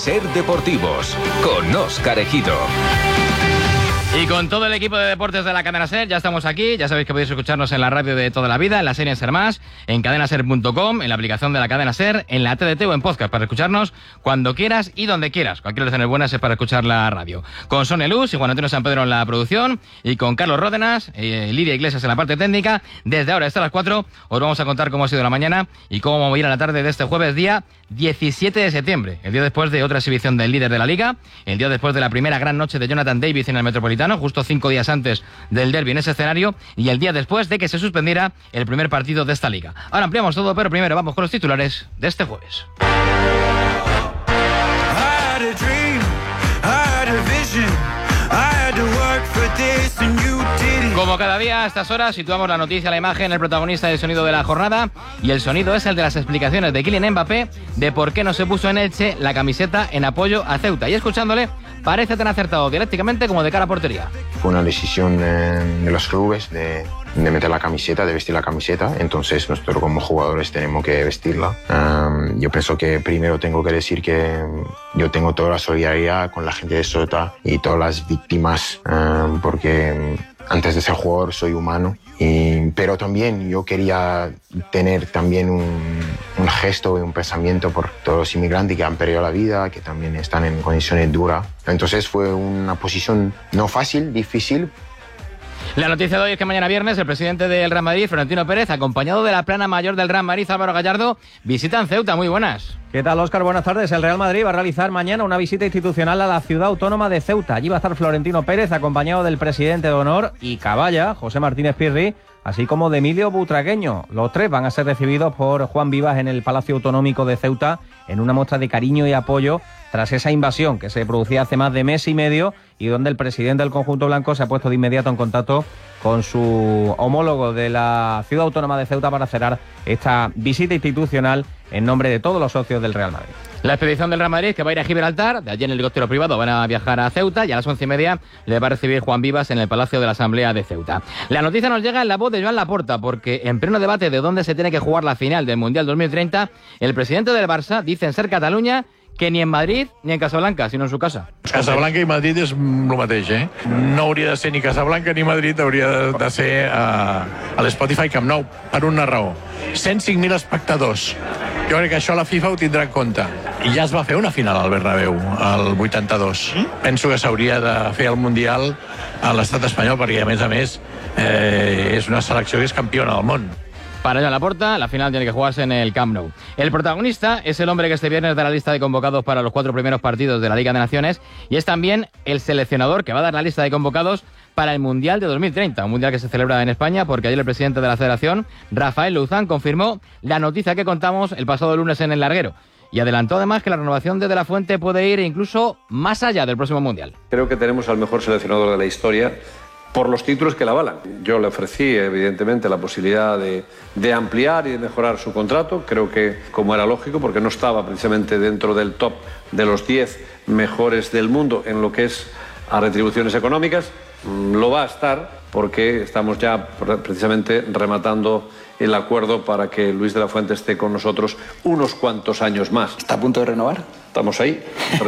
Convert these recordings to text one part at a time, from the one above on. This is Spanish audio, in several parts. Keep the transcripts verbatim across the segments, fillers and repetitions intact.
Ser Deportivos, con Óscar Ejido. Y con todo el equipo de deportes de la Cadena Ser, ya estamos aquí. Ya sabéis que podéis escucharnos en la radio de toda la vida, en la serie Ser Más, en cadena ser punto com, en la aplicación de la Cadena Ser, en la T D T o en podcast, para escucharnos cuando quieras y donde quieras. Cualquier hora en buenas es para escuchar la radio. Con Sonia Luz y Juan Antonio San Pedro en la producción, y con Carlos Ródenas, eh, Lidia Iglesias en la parte técnica. Desde ahora hasta las cuatro os vamos a contar cómo ha sido la mañana y cómo va a ir a la tarde de este jueves, día diecisiete de septiembre, el día después de otra exhibición del líder de la Liga, el día después de la primera gran noche de Jonathan David en el Metropolitano, justo cinco días antes del derbi en ese escenario, y el día después de que se suspendiera el primer partido de esta Liga. Ahora ampliamos todo, pero primero vamos con los titulares de este jueves. Como cada día a estas horas situamos la noticia, la imagen, el protagonista y el sonido de la jornada, y el sonido es el de las explicaciones de Kylian Mbappé de por qué no se puso en Elche la camiseta en apoyo a Ceuta, y escuchándole parece tan acertado dialécticamente como de cara a portería. Fue una decisión eh, de los clubes de, de meter la camiseta, de vestir la camiseta, entonces nosotros como jugadores tenemos que vestirla. Um, yo pienso que primero tengo que decir que yo tengo toda la solidaridad con la gente de Ceuta y todas las víctimas, um, porque antes de ser jugador soy humano, y, pero también yo quería tener también un, un gesto y un pensamiento por todos los inmigrantes que han perdido la vida, que también están en condiciones duras. Entonces fue una posición no fácil, difícil. La noticia de hoy es que mañana viernes el presidente del Real Madrid, Florentino Pérez, acompañado de la plana mayor del Real Madrid, Álvaro Gallardo, visitan Ceuta. Muy buenas. ¿Qué tal, Óscar? Buenas tardes. El Real Madrid va a realizar mañana una visita institucional a la ciudad autónoma de Ceuta. Allí va a estar Florentino Pérez, acompañado del presidente de honor y caballa, José Martínez Pirri, así como de Emilio Butragueño. Los tres van a ser recibidos por Juan Vivas en el Palacio Autonómico de Ceuta en una muestra de cariño y apoyo tras esa invasión que se producía hace más de mes y medio y donde el presidente del conjunto blanco se ha puesto de inmediato en contacto con su homólogo de la ciudad autónoma de Ceuta para cerrar esta visita institucional en nombre de todos los socios del Real Madrid. La expedición del Real Madrid, que va a ir a Gibraltar, de allí en el helicóptero privado van a viajar a Ceuta, y a las once y media le va a recibir Juan Vivas en el Palacio de la Asamblea de Ceuta. La noticia nos llega en la voz de Joan Laporta, porque en pleno debate de dónde se tiene que jugar la final del Mundial dos mil treinta, el presidente del Barça dice en Ser Catalunya que ni en Madrid ni en Casablanca, sino en su casa. Casablanca i Madrid és el mateix, eh? No hauria de ser ni Casablanca ni Madrid, hauria de, de ser a, a l'Spotify Camp Nou, per una raó. cent cinc mil espectadors. Jo crec que això la FIFA ho tindrà en compte. I ja es va fer una final al Bernabéu, al vuitanta-dos. Penso que s'hauria de fer el Mundial a l'estat espanyol, perquè a més a més eh, és una selecció que és campiona del món. Para Joan Laporta, la final tiene que jugarse en el Camp Nou. El protagonista es el hombre que este viernes da la lista de convocados para los cuatro primeros partidos de la Liga de Naciones, y es también el seleccionador que va a dar la lista de convocados para el Mundial de dos mil treinta, un Mundial que se celebra en España, porque ayer el presidente de la Federación, Rafael Luzán, confirmó la noticia que contamos el pasado lunes en El Larguero, y adelantó además que la renovación de De la Fuente puede ir incluso más allá del próximo Mundial. Creo que tenemos al mejor seleccionador de la historia por los títulos que la avalan. Yo le ofrecí, evidentemente, la posibilidad de, de ampliar y de mejorar su contrato. Creo que, como era lógico, porque no estaba precisamente dentro del top de los diez mejores del mundo en lo que es a retribuciones económicas, lo va a estar porque estamos ya precisamente rematando el acuerdo para que Luis de la Fuente esté con nosotros unos cuantos años más. ¿Está a punto de renovar? Estamos ahí,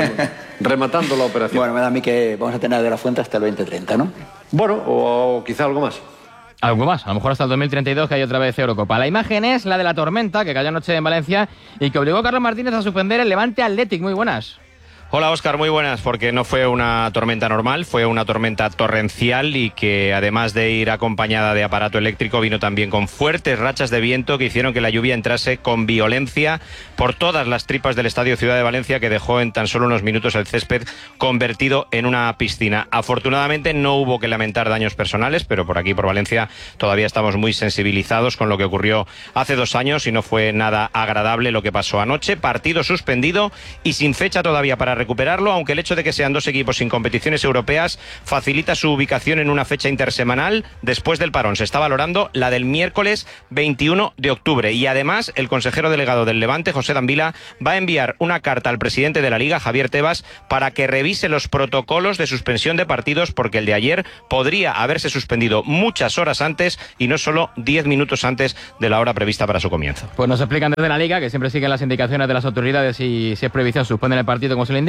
rematando la operación. Bueno, me da a mí que vamos a tener a De la Fuente hasta el veinte treinta, ¿no? Bueno, o, o quizá algo más. Algo más, a lo mejor hasta el dos mil treinta y dos, que hay otra vez Eurocopa. La imagen es la de la tormenta que cayó anoche en Valencia y que obligó a Carlos Martínez a suspender el Levante Athletic. Muy buenas. Hola Óscar, muy buenas, porque no fue una tormenta normal, fue una tormenta torrencial y que además de ir acompañada de aparato eléctrico vino también con fuertes rachas de viento que hicieron que la lluvia entrase con violencia por todas las tripas del Estadio Ciudad de Valencia, que dejó en tan solo unos minutos el césped convertido en una piscina. Afortunadamente no hubo que lamentar daños personales, pero por aquí, por Valencia, todavía estamos muy sensibilizados con lo que ocurrió hace dos años y no fue nada agradable lo que pasó anoche. Partido suspendido y sin fecha todavía para recuperarlo, aunque el hecho de que sean dos equipos sin competiciones europeas facilita su ubicación en una fecha intersemanal después del parón. Se está valorando la del miércoles veintiuno de octubre y además el consejero delegado del Levante, José Dambila, va a enviar una carta al presidente de la Liga, Javier Tebas, para que revise los protocolos de suspensión de partidos, porque el de ayer podría haberse suspendido muchas horas antes y no solo diez minutos antes de la hora prevista para su comienzo. Pues nos explican desde la Liga que siempre siguen las indicaciones de las autoridades y si es prohibición suspenden el partido como se le indica.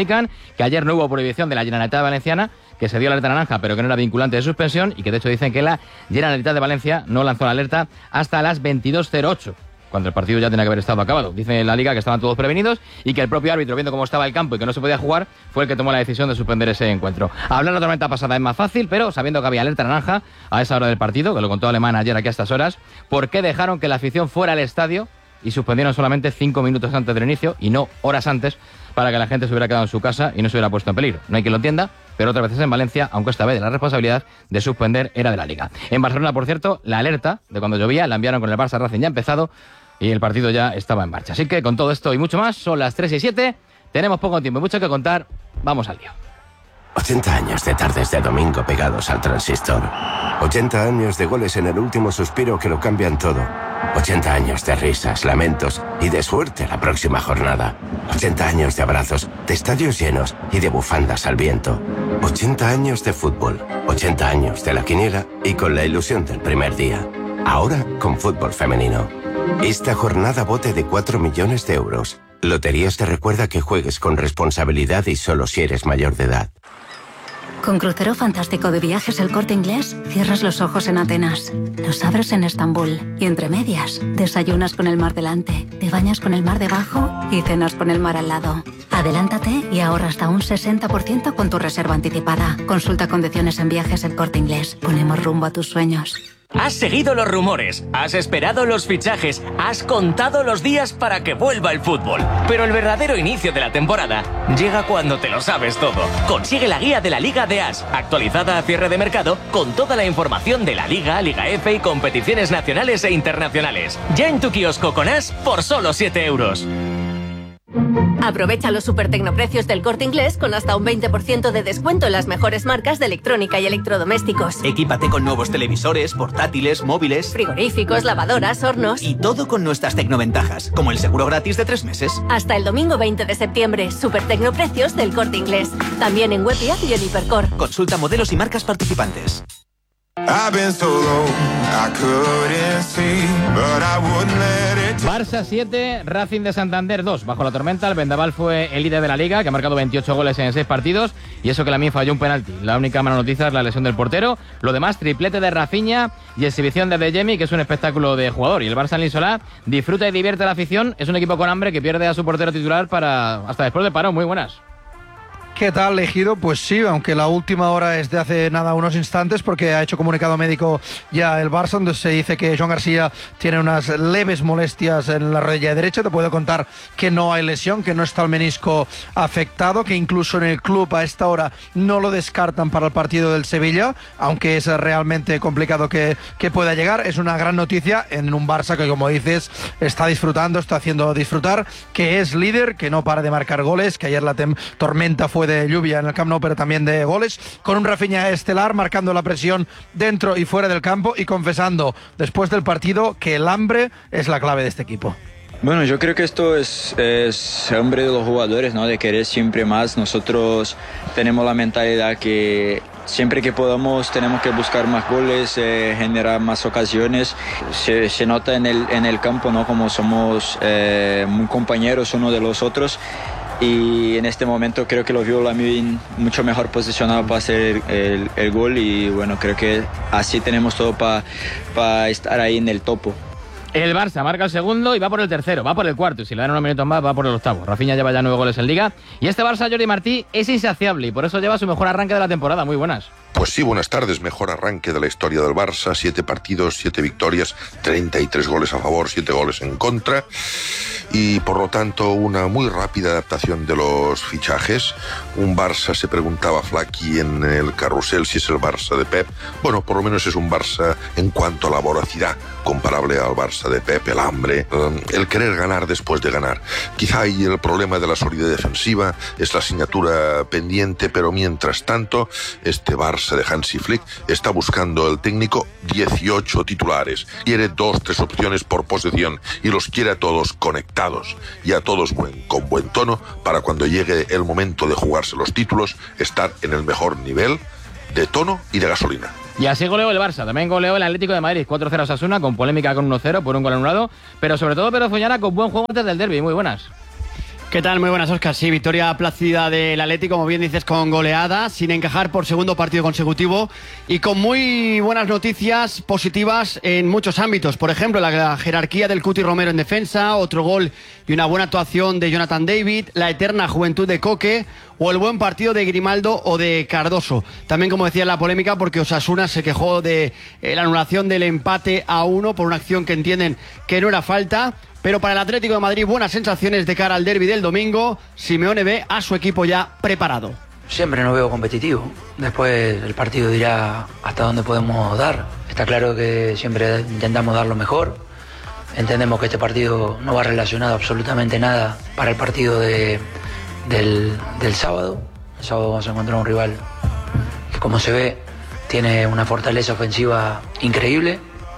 indican que ayer no hubo prohibición de la Generalitat Valenciana, que se dio la alerta naranja, pero que no era vinculante de suspensión, y que de hecho dicen que la Generalitat de Valencia no lanzó la alerta hasta las veintidós cero ocho. Cuando el partido ya tenía que haber estado acabado. Dice la Liga que estaban todos prevenidos y que el propio árbitro, viendo cómo estaba el campo y que no se podía jugar, fue el que tomó la decisión de suspender ese encuentro. Hablar la tormenta pasada es más fácil, pero sabiendo que había alerta naranja a esa hora del partido, que lo contó Alemán ayer aquí a estas horas, ¿por qué dejaron que la afición fuera al estadio y suspendieron solamente cinco minutos antes del inicio y no horas antes, para que la gente se hubiera quedado en su casa y no se hubiera puesto en peligro? No hay quien lo entienda, pero otras veces en Valencia, aunque esta vez la responsabilidad de suspender era de la Liga. En Barcelona, por cierto, la alerta de cuando llovía la enviaron con el Barça Racing ya empezado, y el partido ya estaba en marcha. Así que con todo esto y mucho más, son las tres y siete, tenemos poco tiempo y mucho que contar, vamos al lío. ochenta años de tardes de domingo pegados al transistor. ochenta años de goles en el último suspiro que lo cambian todo. ochenta años de risas, lamentos y de suerte la próxima jornada. ochenta años de abrazos, de estadios llenos y de bufandas al viento. ochenta años de fútbol. ochenta años de la quiniela y con la ilusión del primer día. Ahora con fútbol femenino. Esta jornada bote de cuatro millones de euros. Loterías te recuerda que juegues con responsabilidad y solo si eres mayor de edad. Con Crucero Fantástico de Viajes El Corte Inglés, cierras los ojos en Atenas, los abres en Estambul y entre medias, desayunas con el mar delante, te bañas con el mar debajo y cenas con el mar al lado. Adelántate y ahorra hasta un sesenta por ciento con tu reserva anticipada. Consulta condiciones en Viajes El Corte Inglés. Ponemos rumbo a tus sueños. Has seguido los rumores, has esperado los fichajes, has contado los días para que vuelva el fútbol. Pero el verdadero inicio de la temporada llega cuando te lo sabes todo. Consigue la guía de la Liga de As, actualizada a cierre de mercado, con toda la información de la Liga, Liga F y competiciones nacionales e internacionales. Ya en tu kiosco con As por solo siete euros. Aprovecha los super tecnoprecios del Corte Inglés con hasta un veinte por ciento de descuento en las mejores marcas de electrónica y electrodomésticos. Equípate con nuevos televisores, portátiles, móviles, frigoríficos, lavadoras, hornos. Y todo con nuestras tecnoventajas, como el seguro gratis de tres meses. Hasta el domingo veinte de septiembre, super tecnoprecios del Corte Inglés. También en web y app y en Hipercor. Consulta modelos y marcas participantes. Barça siete, Racing de Santander dos. Bajo la tormenta, el Vendaval fue el líder de la Liga, que ha marcado veintiocho goles en seis partidos, y eso que la mía falló un penalti. La única mala noticia es la lesión del portero. Lo demás, triplete de Rafinha y exhibición de De Jemi, que es un espectáculo de jugador. Y el Barça en Linsolá disfruta y divierte a la afición. Es un equipo con hambre que pierde a su portero titular para hasta después de parón. Muy buenas. ¿Qué tal, Ejido? Pues sí, aunque la última hora es de hace nada unos instantes, porque ha hecho comunicado médico ya el Barça, donde se dice que Joan García tiene unas leves molestias en la rodilla derecha. Te puedo contar que no hay lesión, que no está el menisco afectado, que incluso en el club a esta hora no lo descartan para el partido del Sevilla, aunque es realmente complicado que, que pueda llegar. Es una gran noticia en un Barça que, como dices, está disfrutando, está haciendo disfrutar, que es líder, que no para de marcar goles, que ayer la tem- tormenta fue de lluvia en el Camp Nou, pero también de goles, con un Rafinha estelar marcando la presión dentro y fuera del campo y confesando después del partido que el hambre es la clave de este equipo. Bueno, yo creo que esto es, es hambre de los jugadores, ¿no? De querer siempre más. Nosotros tenemos la mentalidad que siempre que podamos tenemos que buscar más goles, eh, generar más ocasiones. Se, se nota en el, en el campo, ¿no? Como somos eh, muy compañeros uno de los otros. Y en este momento creo que lo vio Lamine mucho mejor posicionado para hacer el, el, el gol, y bueno, creo que así tenemos todo para pa estar ahí en el topo. El Barça marca el segundo y va por el tercero, va por el cuarto, y si le dan unos minutos más va por el octavo. Rafinha lleva ya nueve goles en Liga, y este Barça, Jordi Martí, es insaciable y por eso lleva su mejor arranque de la temporada. Muy buenas. Pues sí, buenas tardes. Mejor arranque de la historia del Barça. Siete partidos, siete victorias, treinta y tres goles a favor, siete goles en contra. Y por lo tanto, una muy rápida adaptación de los fichajes. Un Barça, se preguntaba Flaky en el carrusel si es el Barça de Pep. Bueno, por lo menos es un Barça en cuanto a la voracidad, comparable al Barça de Pep, el hambre, el querer ganar después de ganar. Quizá ahí el problema de la solidez defensiva es la asignatura pendiente, pero mientras tanto, este Barça de Hansi Flick está buscando el técnico dieciocho titulares. Quiere dos, tres opciones por posesión y los quiere a todos conectados y a todos buen, con buen tono para cuando llegue el momento de jugarse los títulos estar en el mejor nivel de tono y de gasolina. Y así goleó el Barça, también goleó el Atlético de Madrid, cuatro cero a Osasuna, con polémica con uno cero por un gol anulado, pero sobre todo Pedro Foñara con buen juego antes del derbi. Muy buenas. ¿Qué tal? Muy buenas, Óscar. Sí, victoria plácida del Atlético, como bien dices, con goleada, sin encajar por segundo partido consecutivo y con muy buenas noticias positivas en muchos ámbitos. Por ejemplo, la jerarquía del Cuti Romero en defensa, otro gol y una buena actuación de Jonathan David, la eterna juventud de Coque o el buen partido de Grimaldo o de Cardoso. También, como decía, la polémica porque Osasuna se quejó de eh, la anulación del empate a uno por una acción que entienden que no era falta. Pero para el Atlético de Madrid, buenas sensaciones de cara al derbi del domingo. Simeone ve a su equipo ya preparado. Siempre nos veo competitivo. Después el partido dirá hasta dónde podemos dar. Está claro que siempre intentamos dar lo mejor. Entendemos que este partido no va relacionado absolutamente nada para el partido de, del, del sábado. El sábado vamos a encontrar un rival que, como se ve, tiene una fortaleza ofensiva increíble.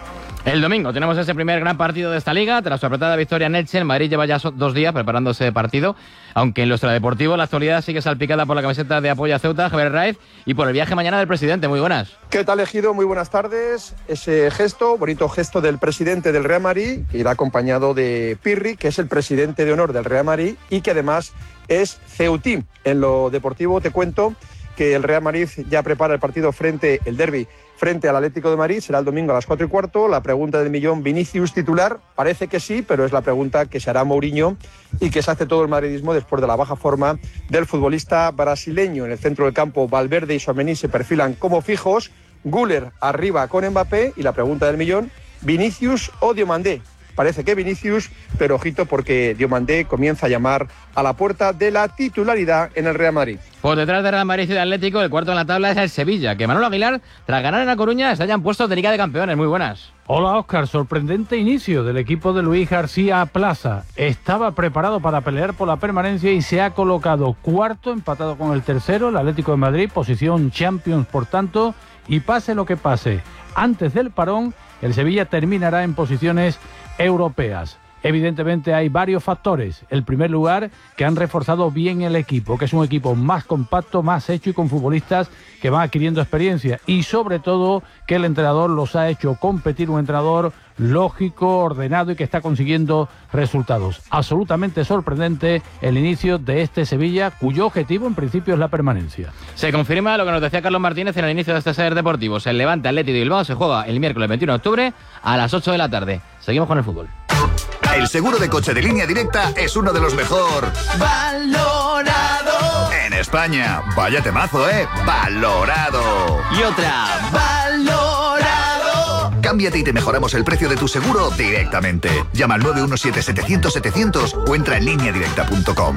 El domingo tenemos ese primer gran partido de esta liga. Tras su apretada victoria en Elche, el Madrid lleva ya dos días preparándose de partido, aunque en lo extradeportivo la actualidad sigue salpicada por la camiseta de apoyo a Ceuta, Javier Raiz, y por el viaje mañana del presidente. Muy buenas. ¿Qué tal, Ejido? Muy buenas tardes. Ese gesto, bonito gesto del presidente del Real Madrid, que irá acompañado de Pirri, que es el presidente de honor del Real Madrid y que además es ceutín. En lo deportivo te cuento que el Real Madrid ya prepara el partido frente, el derbi, frente al Atlético de Madrid. Será el domingo a las cuatro y cuarto. La pregunta del millón, ¿Vinicius titular? Parece que sí, pero es la pregunta que se hará Mourinho y que se hace todo el madridismo después de la baja forma del futbolista brasileño. En el centro del campo, Valverde y Tchouaméni se perfilan como fijos. Güler arriba con Mbappé. Y la pregunta del millón, ¿Vinicius o Diomandé? Parece que Vinicius, pero ojito porque Diomandé comienza a llamar a la puerta de la titularidad en el Real Madrid. Por detrás de Real Madrid y de Atlético, el cuarto en la tabla es el Sevilla, que Manolo Aguilar, tras ganar en La Coruña, está ya en puestos de Liga de Campeones. Muy buenas. Hola, Óscar. Sorprendente inicio del equipo de Luis García Plaza. Estaba preparado para pelear por la permanencia y se ha colocado cuarto, empatado con el tercero, el Atlético de Madrid, posición Champions, por tanto, y pase lo que pase, antes del parón, el Sevilla terminará en posiciones europeas. Evidentemente hay varios factores. El primer lugar, que han reforzado bien el equipo, que es un equipo más compacto, más hecho y con futbolistas que van adquiriendo experiencia. Y sobre todo que el entrenador los ha hecho competir, un entrenador lógico, ordenado y que está consiguiendo resultados. Absolutamente sorprendente el inicio de este Sevilla, cuyo objetivo en principio es la permanencia. Se confirma lo que nos decía Carlos Martínez en el inicio de este Ser Deportivo. El Levante Atlético de Bilbao se juega el miércoles veintiuno de octubre a las ocho de la tarde. Seguimos con el fútbol. El seguro de coche de Línea Directa es uno de los mejor valorado en España. Vaya temazo, ¿eh? Valorado. Y otra, valorado. Cámbiate y te mejoramos el precio de tu seguro directamente. Llama al nueve uno siete, setecientos, setecientos o entra en línea directa punto com.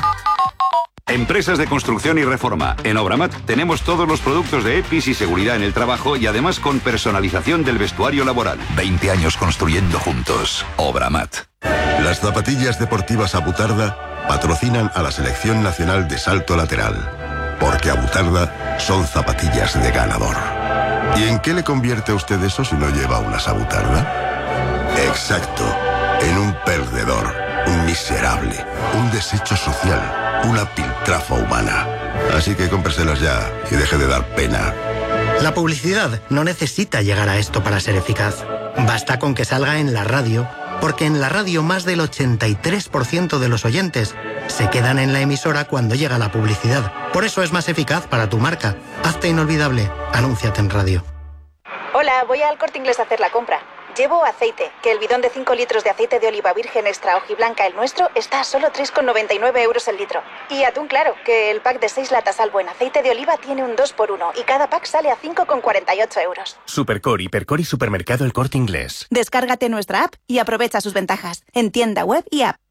Empresas de construcción y reforma. En Obramat tenemos todos los productos de EPIs y seguridad en el trabajo y además con personalización del vestuario laboral. veinte años construyendo juntos. Obramat. Las zapatillas deportivas Abutarda patrocinan a la Selección Nacional de Salto Lateral. Porque Abutarda son zapatillas de ganador. ¿Y en qué le convierte a usted eso si no lleva unas Abutarda? Exacto. En un perdedor, un miserable, un desecho social. Una piltrafa humana. Así que cómpreselas ya y deje de dar pena. La publicidad no necesita llegar a esto para ser eficaz. Basta con que salga en la radio, porque en la radio más del ochenta y tres por ciento de los oyentes se quedan en la emisora cuando llega la publicidad. Por eso es más eficaz para tu marca. Hazte inolvidable. Anúnciate en radio. Hola, voy al Corte Inglés a hacer la compra. Llevo aceite, que el bidón de cinco litros de aceite de oliva virgen extra hojiblanca, el nuestro, está a solo tres con noventa y nueve euros el litro. Y atún claro, que el pack de seis latas al buen aceite de oliva tiene un dos por uno y cada pack sale a cinco con cuarenta y ocho euros. Supercor, Hipercor y Supermercado El Corte Inglés. Descárgate nuestra app y aprovecha sus ventajas en tienda web y app.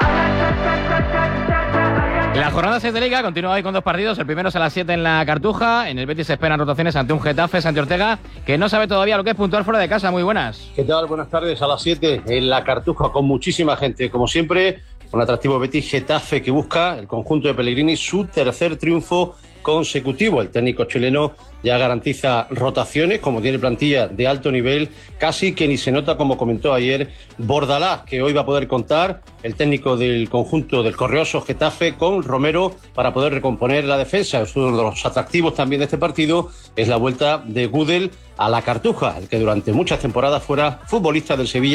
La jornada seis de Liga continúa hoy con dos partidos. El primero es a las siete en la Cartuja. En el Betis se esperan rotaciones ante un Getafe, Santi Ortega, que no sabe todavía lo que es puntuar fuera de casa. Muy buenas. ¿Qué tal? Buenas tardes. A las siete en la Cartuja con muchísima gente. Como siempre, un atractivo Betis Getafe que busca el conjunto de Pellegrini su tercer triunfo consecutivo. El técnico chileno ya garantiza rotaciones, como tiene plantilla de alto nivel, casi que ni se nota, como comentó ayer Bordalás, que hoy va a poder contar el técnico del conjunto del Correoso Getafe con Romero para poder recomponer la defensa. Es uno de los atractivos también de este partido, es la vuelta de Gudel a la Cartuja, el que durante muchas temporadas fuera futbolista del Sevilla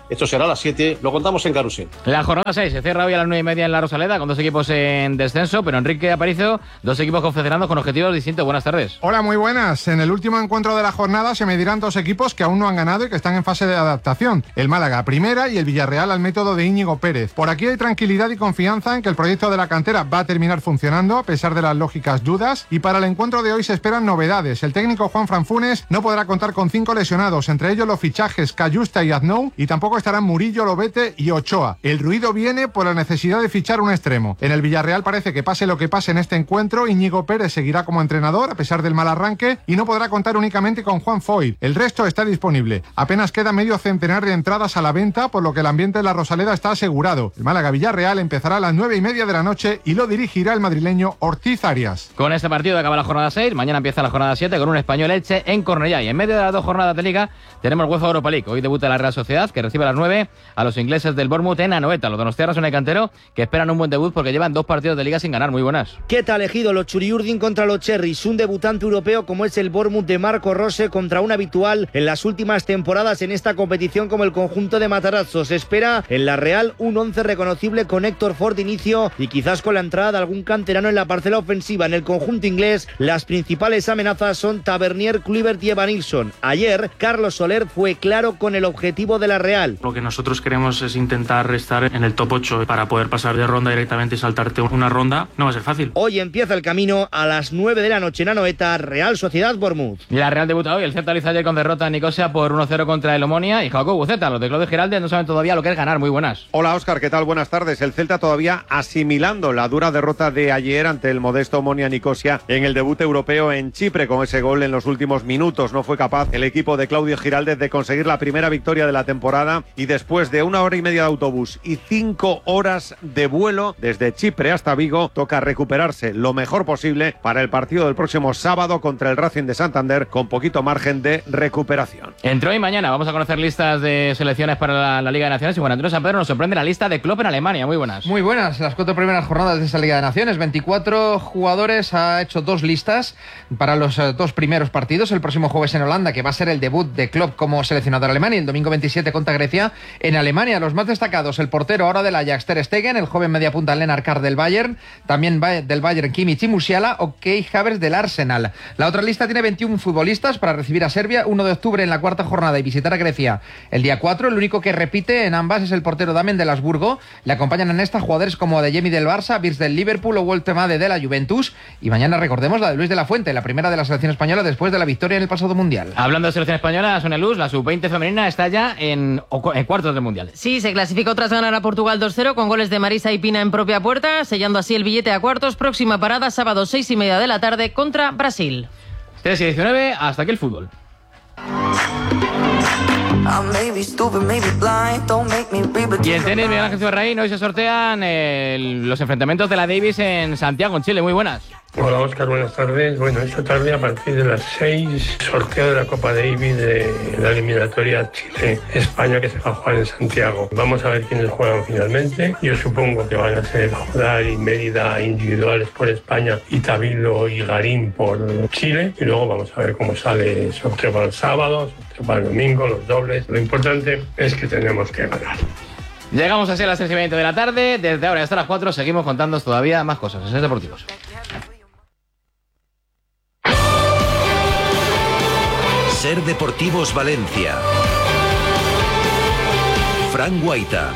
Esto será a las siete, lo contamos en Carrusel. La jornada seis se cierra hoy a las nueve y media en la Rosaleda con dos equipos en descenso, pero Enrique Aparicio, dos equipos confederados con objetivos distintos. Buenas tardes. Hola, muy buenas. En el último encuentro de la jornada se medirán dos equipos que aún no han ganado y que están en fase de adaptación. El Málaga primera y el Villarreal al método de Íñigo Pérez. Por aquí hay tranquilidad y confianza en que el proyecto de la cantera va a terminar funcionando a pesar de las lógicas dudas, y para el encuentro de hoy se esperan novedades. El técnico Juan Franfunes no podrá contar con cinco lesionados, entre ellos los fichajes Cayusta y Aznou, y tampoco estarán Murillo, Lobete y Ochoa. El ruido viene por la necesidad de fichar un extremo. En el Villarreal parece que pase lo que pase en este encuentro, Íñigo Pérez seguirá como entrenador a pesar del mal arranque y no podrá contar únicamente con Juan Foyt. El resto está disponible. Apenas queda medio centenar de entradas a la venta, por lo que el ambiente en la Rosaleda está asegurado. El Málaga-Villarreal empezará a las nueve y media de la noche y lo dirigirá el madrileño Ortiz Arias. Con este partido acaba la jornada seis, mañana empieza la jornada siete con un Español Elche en Cornellá, y en medio de las dos jornadas de Liga tenemos UEFA Europa League. Hoy debuta la Real Sociedad, que recibe a las nueve a los ingleses del Bournemouth en Anoeta. Los donostiarras son el cantero, que esperan un buen debut porque llevan dos partidos de Liga sin ganar. Muy buenas. ¿Qué tal, Ejido? Los Churiurdin contra los Cherries, un debutante europeo como es el Bournemouth de Marco Rose contra un habitual en las últimas temporadas en esta competición como el conjunto de Matarazzo. Se espera en la Real un once reconocible con Héctor Ford de inicio y quizás con la entrada de algún canterano en la parcela ofensiva. En el conjunto inglés las principales amenazas son Tavernier, Kluivert y Evanilson. Ayer Carlos Soler fue claro con el objetivo de la Real. Lo que nosotros queremos es intentar estar en el top ocho para poder pasar de ronda directamente y saltarte una ronda. No va a ser fácil. Hoy empieza el camino a las nueve de la noche en Anoeta, Real Sociedad Bournemouth. Y la Real debuta hoy. El Celta lo hizo ayer con derrota en Nicosia por uno cero contra el Omonia y Jacob Buceta. Los de Claudio Giraldez no saben todavía lo que es ganar. Muy buenas. Hola, Óscar, ¿qué tal? Buenas tardes. El Celta todavía asimilando la dura derrota de ayer ante el modesto Omonia Nicosia en el debut europeo en Chipre. Con ese gol en los últimos minutos no fue capaz el equipo de Claudio Giraldez de conseguir la primera victoria de la temporada, y después de una hora y media de autobús y cinco horas de vuelo desde Chipre hasta Vigo, toca recuperarse lo mejor posible para el partido del próximo sábado contra el Racing de Santander, con poquito margen de recuperación. Entre hoy y mañana vamos a conocer listas de selecciones para la, la Liga de Naciones, y Juan Antonio San Pedro nos sorprende la lista de Klopp en Alemania. Muy buenas. Muy buenas, las cuatro primeras jornadas de esa Liga de Naciones. veinticuatro jugadores, ha hecho dos listas para los uh, dos primeros partidos. El próximo jueves en Holanda, que va a ser el debut de Klopp como seleccionador alemán, y el domingo veintisiete contra Grecia en Alemania. Los más destacados: el portero ahora del Ajax, Ter Stegen; el joven mediapunta Lennart Carr del Bayern, también del Bayern Kimmich y Musiala; o Kai Havertz del Arsenal. La otra lista tiene veintiún futbolistas para recibir a Serbia uno de octubre en la cuarta jornada y visitar a Grecia el día cuatro. El único que repite en ambas es el portero Damen del Habsburgo. Le acompañan en esta jugadores como Adeyemi del Barça, Wirtz del Liverpool o Woltemade de la Juventus. Y mañana recordemos la de Luis de la Fuente, la primera de la selección española después de la victoria en el pasado Mundial. Hablando de selección española, Sonia Luz, la sub veinte femenina está ya en, en cuartos del Mundial. Sí, se clasificó tras ganar a Portugal dos cero con goles de Marisa y Pina en propia puerta, sellando así el billete a cuartos. Próxima parada sábado seis y media de la tarde contra Brasil. tres y diecinueve, hasta aquí el fútbol. Y en tenis, Miguel Ángel Cibarraín, hoy se sortean eh, los enfrentamientos de la Davis en Santiago, en Chile. Muy buenas. Hola, Óscar, buenas tardes. Bueno, esta tarde a partir de las seis, sorteo de la Copa Davis de la eliminatoria Chile-España, que se va a jugar en Santiago. Vamos a ver quiénes juegan finalmente. Yo supongo que van a ser Jodar y Mérida individuales por España, y Tabilo y Garín por Chile. Y luego vamos a ver cómo sale el sorteo para el sábado, sorteo para el domingo, los dobles. Lo importante es que tenemos que ganar. Llegamos así a las seis y veinte de la tarde. Desde ahora hasta las cuatro seguimos contando todavía más cosas en Ser Deportivos. Ser Deportivos Valencia. Fran Guaita.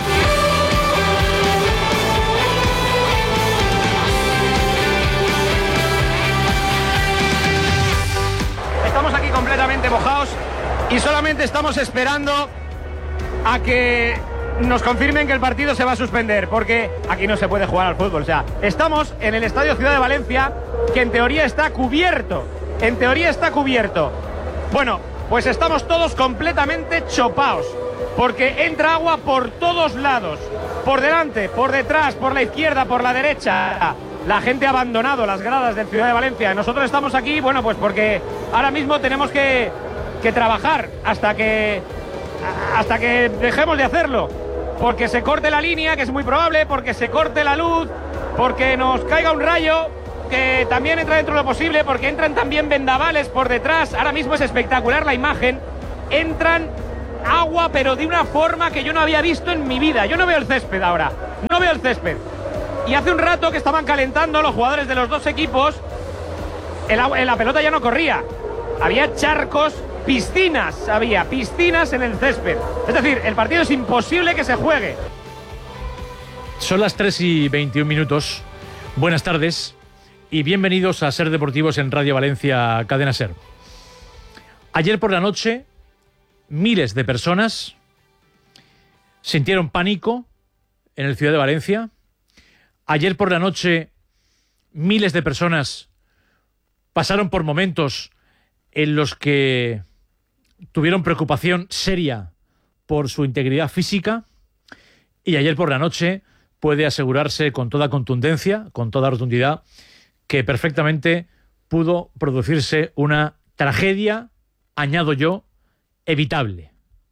Estamos aquí completamente mojados y solamente estamos esperando a que nos confirmen que el partido se va a suspender, porque aquí no se puede jugar al fútbol. O sea, estamos en el Estadio Ciudad de Valencia, que en teoría está cubierto. En teoría está cubierto. Bueno, pues estamos todos completamente chopaos, porque entra agua por todos lados, por delante, por detrás, por la izquierda, por la derecha. La gente ha abandonado las gradas del Ciudad de Valencia. Nosotros estamos aquí, bueno, pues porque ahora mismo tenemos que, que trabajar hasta que, hasta que dejemos de hacerlo, porque se corte la línea, que es muy probable, porque se corte la luz, porque nos caiga un rayo, que también entra dentro de lo posible, porque entran también vendavales por detrás. Ahora mismo es espectacular la imagen. Entran agua, pero de una forma que yo no había visto en mi vida. Yo no veo el césped ahora, no veo el césped. Y hace un rato que estaban calentando los jugadores de los dos equipos, el agua, la pelota ya no corría. Había charcos, piscinas, había piscinas en el césped. Es decir, el partido es imposible que se juegue. Son las tres y veintiún minutos. Buenas tardes y bienvenidos a Ser Deportivos en Radio Valencia, Cadena Ser. Ayer por la noche, miles de personas sintieron pánico en el Ciudad de Valencia. Ayer por la noche, miles de personas pasaron por momentos en los que tuvieron preocupación seria por su integridad física. Y ayer por la noche puede asegurarse con toda contundencia, con toda rotundidad, que perfectamente pudo producirse una tragedia, añado yo, evitable.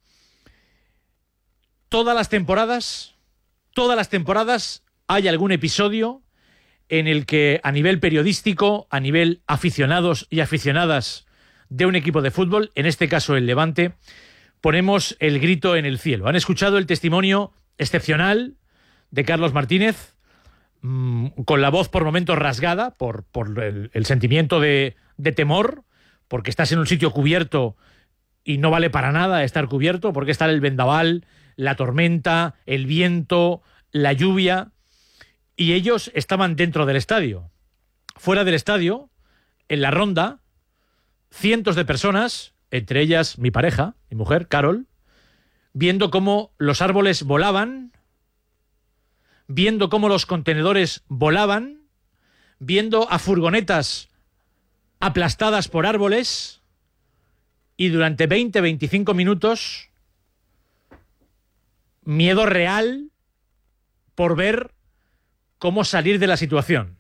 Todas las temporadas, todas las temporadas hay algún episodio en el que a nivel periodístico, a nivel aficionados y aficionadas de un equipo de fútbol, en este caso el Levante, ponemos el grito en el cielo. Han escuchado el testimonio excepcional de Carlos Martínez, mmm, con la voz por momentos rasgada, por, por el, el sentimiento de, de temor, porque estás en un sitio cubierto y no vale para nada estar cubierto, porque está el vendaval, la tormenta, el viento, la lluvia, y ellos estaban dentro del estadio. Fuera del estadio, en la ronda, cientos de personas, entre ellas mi pareja, mi mujer, Carol, viendo cómo los árboles volaban, viendo cómo los contenedores volaban, viendo a furgonetas aplastadas por árboles, y durante veinte a veinticinco minutos, miedo real por ver cómo salir de la situación.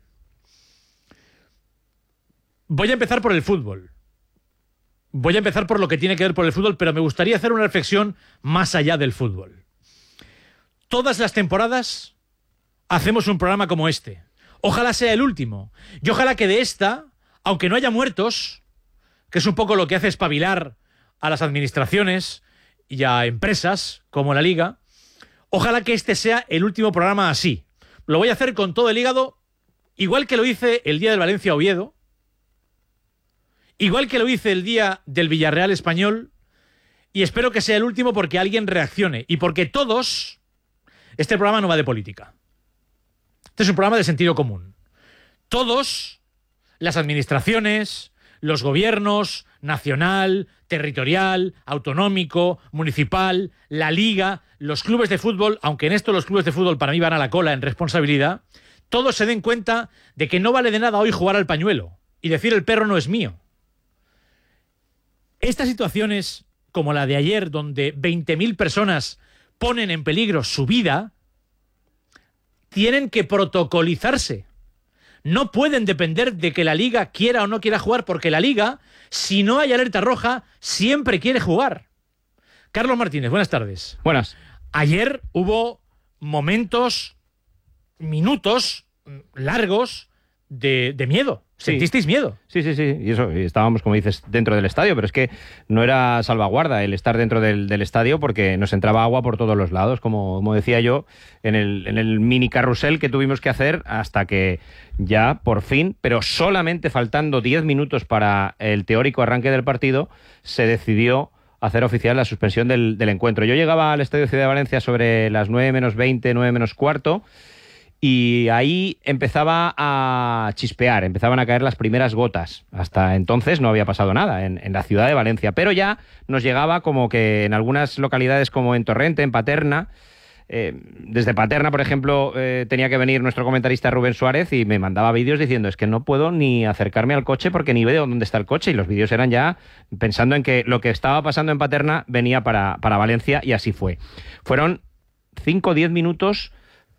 Voy a empezar por el fútbol. Voy a empezar por lo que tiene que ver por el fútbol, pero me gustaría hacer una reflexión más allá del fútbol. Todas las temporadas hacemos un programa como este. Ojalá sea el último. Y ojalá que de esta, aunque no haya muertos, que es un poco lo que hace espabilar a las administraciones y a empresas como la Liga, ojalá que este sea el último programa así. Lo voy a hacer con todo el hígado, igual que lo hice el día del Valencia-Oviedo, igual que lo hice el día del Villarreal Español, y espero que sea el último porque alguien reaccione y porque todos... Este programa no va de política. Este es un programa de sentido común. Todos, las administraciones, los gobiernos, nacional, territorial, autonómico, municipal, la Liga, los clubes de fútbol, aunque en esto los clubes de fútbol para mí van a la cola en responsabilidad, todos se den cuenta de que no vale de nada hoy jugar al pañuelo y decir el perro no es mío. Estas situaciones, como la de ayer, donde veinte mil personas ponen en peligro su vida, tienen que protocolizarse. No pueden depender de que la Liga quiera o no quiera jugar, porque la Liga, si no hay alerta roja, siempre quiere jugar. Carlos Martínez, buenas tardes. Buenas. Ayer hubo momentos, minutos largos de, de miedo. ¿Sentisteis sí. miedo? Sí, sí, sí. Y eso, y estábamos, como dices, dentro del estadio, pero es que no era salvaguarda el estar dentro del, del estadio porque nos entraba agua por todos los lados, como, como decía yo, en el, en el mini carrusel que tuvimos que hacer hasta que ya, por fin, pero solamente faltando diez minutos para el teórico arranque del partido, se decidió hacer oficial la suspensión del, del encuentro. Yo llegaba al Estadio Ciudad de Valencia sobre las nueve menos veinte, nueve menos cuarto, y ahí empezaba a chispear, empezaban a caer las primeras gotas. Hasta entonces no había pasado nada en, en la ciudad de Valencia, pero ya nos llegaba como que en algunas localidades como en Torrente, en Paterna, eh, desde Paterna, por ejemplo, eh, tenía que venir nuestro comentarista Rubén Suárez y me mandaba vídeos diciendo es que no puedo ni acercarme al coche porque ni veo dónde está el coche, y los vídeos eran ya pensando en que lo que estaba pasando en Paterna venía para, para Valencia, y así fue. Fueron cinco o diez minutos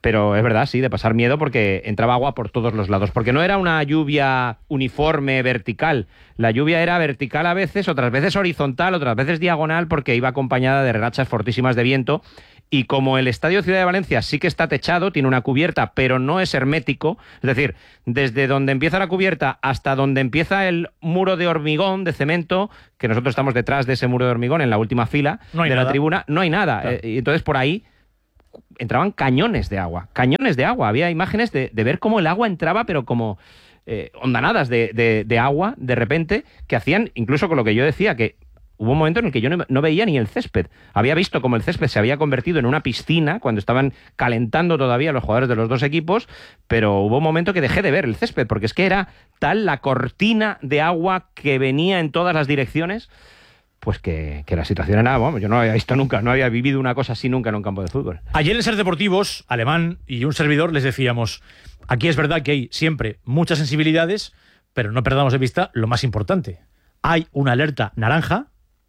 pero es verdad, sí, de pasar miedo porque entraba agua por todos los lados, porque no era una lluvia uniforme, vertical, la lluvia era vertical a veces, otras veces horizontal, otras veces diagonal, porque iba acompañada de rachas fortísimas de viento. Y como el Estadio Ciudad de Valencia sí que está techado, tiene una cubierta, pero no es hermético, es decir, desde donde empieza la cubierta hasta donde empieza el muro de hormigón, de cemento, que nosotros estamos detrás de ese muro de hormigón, en la última fila no de nada. la tribuna, no hay nada. Claro. Eh, y entonces por ahí entraban cañones de agua, cañones de agua. Había imágenes de, de ver cómo el agua entraba, pero como eh, ondanadas de, de, de agua, de repente, que hacían, incluso con lo que yo decía, que hubo un momento en el que yo no, no veía ni el césped. Había visto cómo el césped se había convertido en una piscina cuando estaban calentando todavía los jugadores de los dos equipos, pero hubo un momento que dejé de ver el césped, porque es que era tal la cortina de agua que venía en todas las direcciones, pues que, que la situación era, bueno, yo no había visto nunca, no había vivido una cosa así nunca en un campo de fútbol. Ayer en Ser Deportivos, Alemán y un servidor les decíamos, aquí es verdad que hay siempre muchas sensibilidades, pero no perdamos de vista lo más importante. Hay una alerta naranja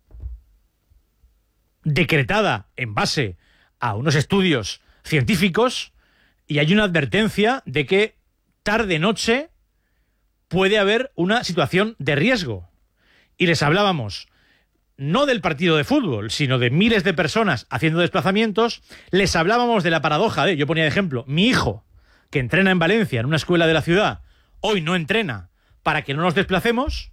decretada en base a unos estudios científicos y hay una advertencia de que tarde-noche puede haber una situación de riesgo. Y les hablábamos no del partido de fútbol, sino de miles de personas haciendo desplazamientos. Les hablábamos de la paradoja de, yo ponía de ejemplo, mi hijo, que entrena en Valencia, en una escuela de la ciudad, hoy no entrena para que no nos desplacemos.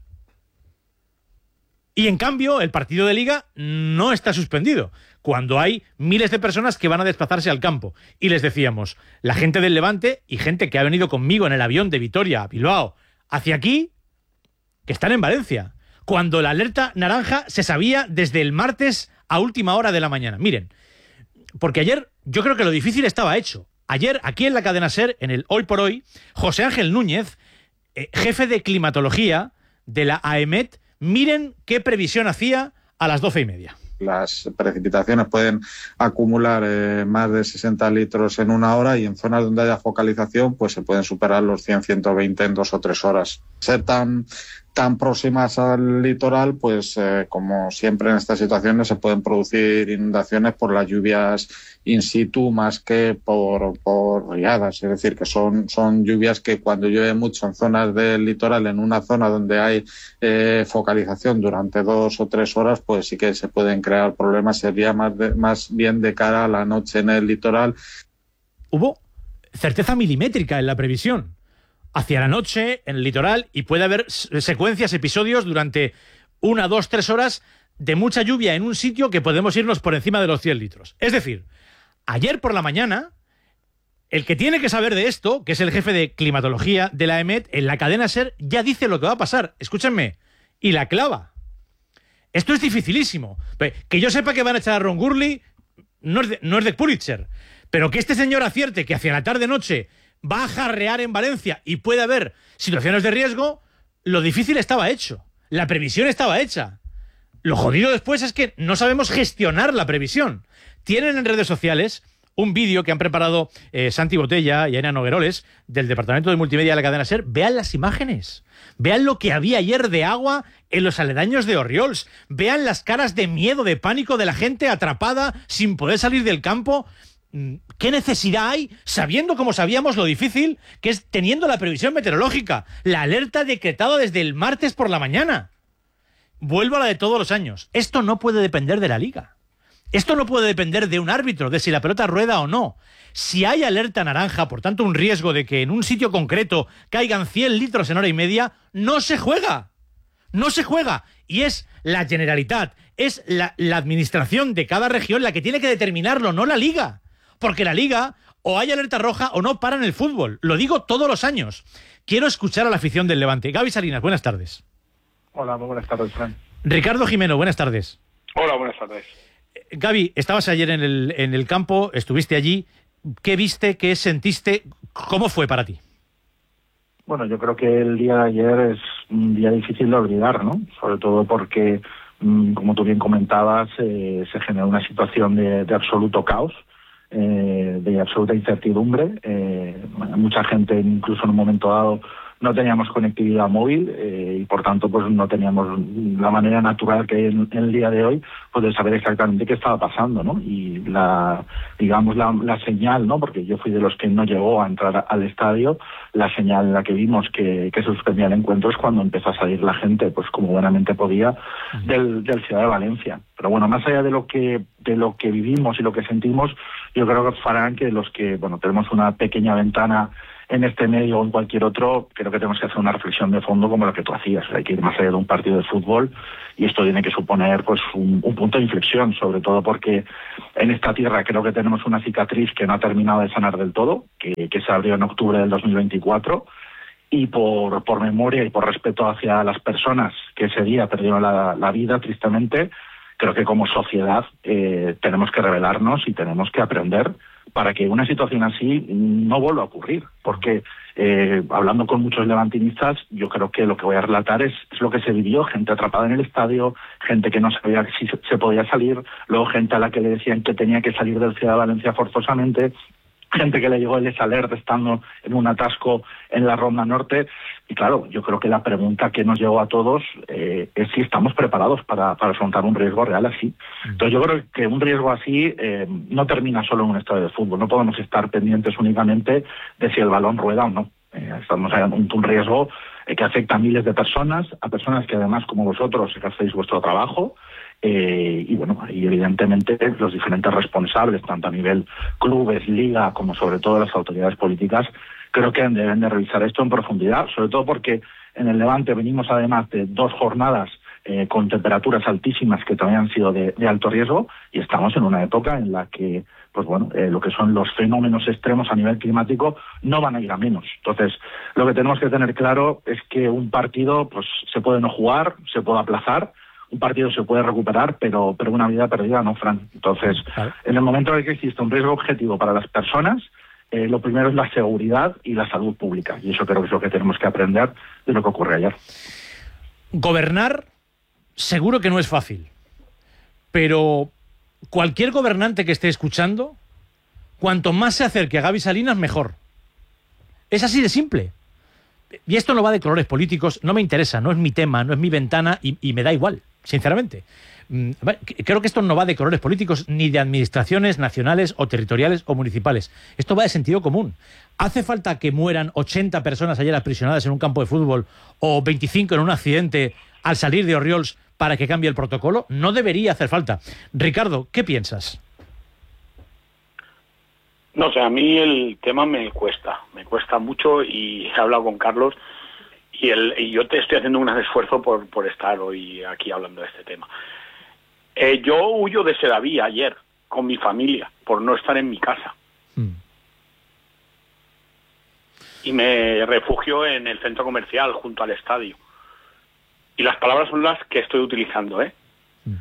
Y en cambio, el partido de Liga no está suspendido, cuando hay miles de personas que van a desplazarse al campo. Y les decíamos, la gente del Levante y gente que ha venido conmigo en el avión de Vitoria a Bilbao hacia aquí, que están en Valencia, cuando la alerta naranja se sabía desde el martes a última hora de la mañana. Miren, porque ayer yo creo que lo difícil estaba hecho. Ayer, aquí en la cadena SER, en el Hoy por Hoy, José Ángel Núñez, eh, jefe de climatología de la AEMET, miren qué previsión hacía a las doce y media. Las precipitaciones pueden acumular eh, más de sesenta litros en una hora y en zonas donde haya focalización pues se pueden superar los cien a ciento veinte en dos o tres horas. Ser tan, tan próximas al litoral, pues eh, como siempre en estas situaciones se pueden producir inundaciones por las lluvias in situ más que por, por riadas. Es decir, que son, son lluvias que cuando llueve mucho en zonas del litoral, en una zona donde hay eh, focalización durante dos o tres horas, pues sí que se pueden crear problemas. Sería más, de, más bien de cara a la noche en el litoral. Hubo certeza milimétrica en la previsión. Hacia la noche, en el litoral, y puede haber secuencias, episodios durante una, dos, tres horas de mucha lluvia en un sitio que podemos irnos por encima de los cien litros. Es decir, ayer por la mañana, el que tiene que saber de esto, que es el jefe de climatología de la AEMET, en la cadena SER, ya dice lo que va a pasar. Escúchenme, y la clava. Esto es dificilísimo. Que yo sepa que van a echar a Ron Gurley no es de, no es de Pulitzer, pero que este señor acierte que hacia la tarde-noche va a jarrear en Valencia y puede haber situaciones de riesgo, lo difícil estaba hecho. La previsión estaba hecha. Lo jodido después es que no sabemos gestionar la previsión. Tienen en redes sociales un vídeo que han preparado eh, Santi Botella y Ana Nogueroles del Departamento de Multimedia de la cadena SER. Vean las imágenes. Vean lo que había ayer de agua en los aledaños de Orriols. Vean las caras de miedo, de pánico de la gente atrapada sin poder salir del campo. ¿Qué necesidad hay, sabiendo como sabíamos lo difícil que es teniendo la previsión meteorológica, la alerta decretada desde el martes por la mañana? Vuelvo a la de todos los años. Esto no puede depender de la Liga. Esto no puede depender de un árbitro, de si la pelota rueda o no. Si hay alerta naranja, por tanto un riesgo de que en un sitio concreto caigan cien litros en hora y media, no se juega. No se juega. Y es la Generalitat, es la, la administración de cada región la que tiene que determinarlo, no la Liga. Porque la Liga, o hay alerta roja o no paran el fútbol. Lo digo todos los años. Quiero escuchar a la afición del Levante. Gaby Salinas, buenas tardes. Hola, muy buenas tardes, Fran. Ricardo Jimeno, buenas tardes. Hola, buenas tardes. Gaby, estabas ayer en el, en el campo, estuviste allí. ¿Qué viste, qué sentiste? ¿Cómo fue para ti? Bueno, yo creo que el día de ayer es un día difícil de olvidar, ¿no? Sobre todo porque, como tú bien comentabas, eh, se generó una situación de, de absoluto caos. Eh, de absoluta incertidumbre. Eh, mucha gente, incluso en un momento dado, no teníamos conectividad móvil eh, y por tanto pues no teníamos la manera natural que hay en, en el día de hoy pues de saber exactamente qué estaba pasando, ¿no? Y la, digamos, la, la señal, ¿no? Porque yo fui de los que no llegó a entrar al estadio, la señal en la que vimos que, que se suspendía el encuentro es cuando empezó a salir la gente, pues como buenamente podía, del, del Ciudad de Valencia. Pero bueno, más allá de lo que de lo que vivimos y lo que sentimos, yo creo que Farán, que los que, bueno, tenemos una pequeña ventana en este medio o en cualquier otro, creo que tenemos que hacer una reflexión de fondo como lo que tú hacías. Hay que ir más allá de un partido de fútbol y esto tiene que suponer pues un, un punto de inflexión, sobre todo porque en esta tierra creo que tenemos una cicatriz que no ha terminado de sanar del todo, que, que se abrió en octubre del dos mil veinticuatro, y por, por memoria y por respeto hacia las personas que ese día perdieron la, la vida tristemente, creo que como sociedad eh, tenemos que rebelarnos y tenemos que aprender para que una situación así no vuelva a ocurrir. Porque eh, hablando con muchos levantinistas, yo creo que lo que voy a relatar es, es lo que se vivió, gente atrapada en el estadio, gente que no sabía si se, se podía salir, luego gente a la que le decían que tenía que salir del Ciudad de Valencia forzosamente, gente que le llegó el desalert estando en un atasco en la Ronda Norte. Y claro, yo creo que la pregunta que nos llegó a todos eh, es si estamos preparados para, para afrontar un riesgo real así. Entonces yo creo que un riesgo así eh, no termina solo en un estadio de fútbol. No podemos estar pendientes únicamente de si el balón rueda o no. Eh, estamos en un, un riesgo eh, que afecta a miles de personas, a personas que además, como vosotros, que hacéis vuestro trabajo, Eh, y bueno, y evidentemente los diferentes responsables, tanto a nivel clubes, liga, como sobre todo las autoridades políticas, creo que deben de revisar esto en profundidad, sobre todo porque en el Levante venimos además de dos jornadas eh, con temperaturas altísimas que también han sido de, de alto riesgo, y estamos en una época en la que pues bueno, eh, lo que son los fenómenos extremos a nivel climático no van a ir a menos. Entonces, lo que tenemos que tener claro es que un partido pues se puede no jugar, se puede aplazar, un partido se puede recuperar, pero pero una vida perdida no, Fran. Entonces, claro, en el momento en el que existe un riesgo objetivo para las personas, eh, lo primero es la seguridad y la salud pública. Y eso creo que es lo que tenemos que aprender de lo que ocurre ayer. Gobernar seguro que no es fácil, pero cualquier gobernante que esté escuchando, cuanto más se acerque a Gaby Salinas, mejor. Es así de simple. Y esto no va de colores políticos, no me interesa, no es mi tema, no es mi ventana y, y me da igual, sinceramente. Creo que esto no va de colores políticos ni de administraciones nacionales o territoriales o municipales. Esto va de sentido común. ¿Hace falta que mueran ochenta personas ayer aprisionadas en un campo de fútbol o veinticinco en un accidente al salir de Orriols para que cambie el protocolo? No debería hacer falta. Ricardo, ¿qué piensas? No sé, a mí el tema me cuesta, me cuesta mucho y he hablado con Carlos y, el, y yo te estoy haciendo un gran esfuerzo por, por estar hoy aquí hablando de este tema. Eh, yo huyo de Sedaví ayer con mi familia por no estar en mi casa. Hmm. Y me refugio en el centro comercial junto al estadio. Y las palabras son las que estoy utilizando, ¿eh? Hmm.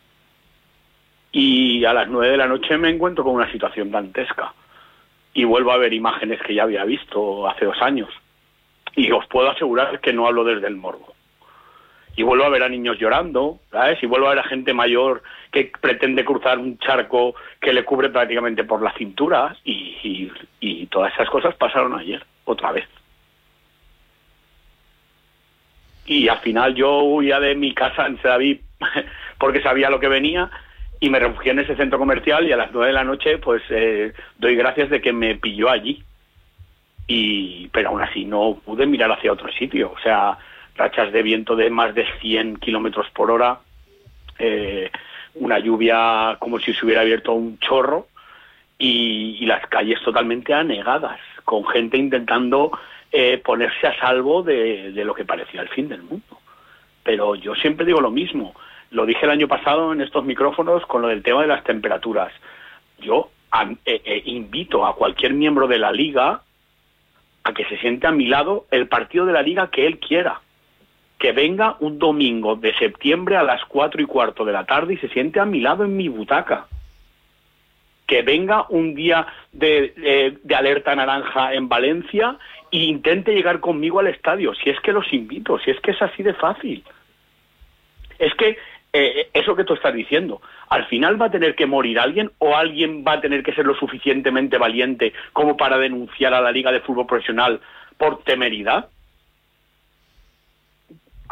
Y a las nueve de la noche me encuentro con una situación dantesca. Y vuelvo a ver imágenes que ya había visto hace dos años. Y os puedo asegurar que no hablo desde el morbo. Y vuelvo a ver a niños llorando, ¿sabes? Y vuelvo a ver a gente mayor que pretende cruzar un charco que le cubre prácticamente por la cintura. Y, y, y todas esas cosas pasaron ayer, otra vez. Y al final yo huía de mi casa en Sedaví porque sabía lo que venía. Y me refugié en ese centro comercial y a las nueve de la noche pues eh, doy gracias de que me pilló allí. Y pero aún así no pude mirar hacia otro sitio. O sea, rachas de viento de más de cien kilómetros por hora, eh, una lluvia como si se hubiera abierto un chorro y, y las calles totalmente anegadas, con gente intentando eh, ponerse a salvo de, de lo que parecía el fin del mundo. Pero yo siempre digo lo mismo. Lo dije el año pasado en estos micrófonos con lo del tema de las temperaturas. Yo a, eh, eh, invito a cualquier miembro de la Liga a que se siente a mi lado el partido de la Liga que él quiera. Que venga un domingo de septiembre a las cuatro y cuarto de la tarde y se siente a mi lado en mi butaca. Que venga un día de, de, de alerta naranja en Valencia e intente llegar conmigo al estadio. Si es que los invito, si es que es así de fácil. Es que Eh, eso que tú estás diciendo, al final va a tener que morir alguien o alguien va a tener que ser lo suficientemente valiente como para denunciar a la Liga de Fútbol Profesional por temeridad.